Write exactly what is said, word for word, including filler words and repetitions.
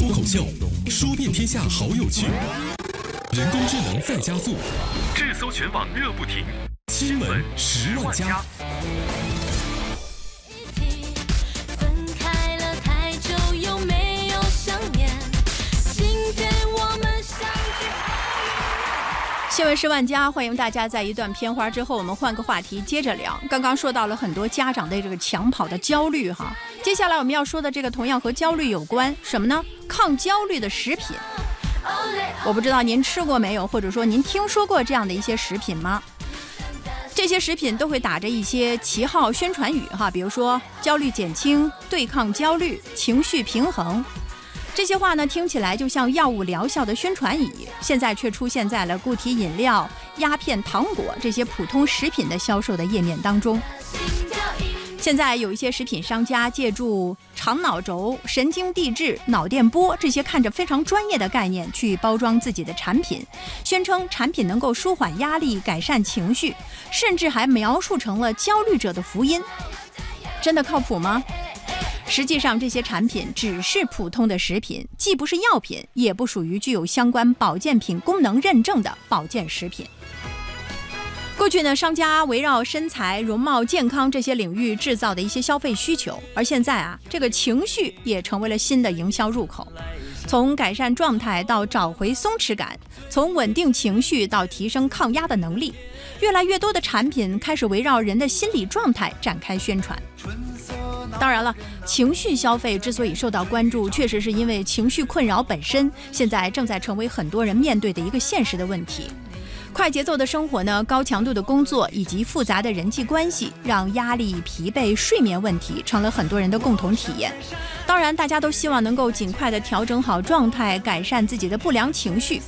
脱口秀，说遍天下好有趣。人工智能再加速， 智搜全网热不停。 新闻十万加。 新闻十万加，欢迎大家在一段片花之后，我们换个话题接着聊。刚刚说到了很多家长的这个抢跑的焦虑哈，接下来我们要说的这个同样和焦虑有关，什么呢？抗焦虑的食品。我不知道您吃过没有，或者说您听说过这样的一些食品吗？这些食品都会打着一些旗号宣传语哈，比如说焦虑减轻、对抗焦虑、情绪平衡。这些话呢，听起来就像药物疗效的宣传语，现在却出现在了固体饮料、鸦片、糖果这些普通食品的销售的页面当中。现在有一些食品商家借助肠脑轴、神经递质、脑电波这些看着非常专业的概念去包装自己的产品，宣称产品能够舒缓压力、改善情绪，甚至还描述成了焦虑者的福音。真的靠谱吗？实际上，这些产品只是普通的食品，既不是药品，也不属于具有相关保健品功能认证的保健食品。过去呢，商家围绕身材、容貌、健康这些领域制造的一些消费需求，而现在啊，这个情绪也成为了新的营销入口。从改善状态到找回松弛感，从稳定情绪到提升抗压的能力，越来越多的产品开始围绕人的心理状态展开宣传。当然了，情绪消费之所以受到关注，确实是因为情绪困扰本身现在正在成为很多人面对的一个现实的问题。快节奏的生活呢，高强度的工作以及复杂的人际关系，让压力、疲惫、睡眠问题成了很多人的共同体验。当然，大家都希望能够尽快的调整好状态，改善自己的不良情绪，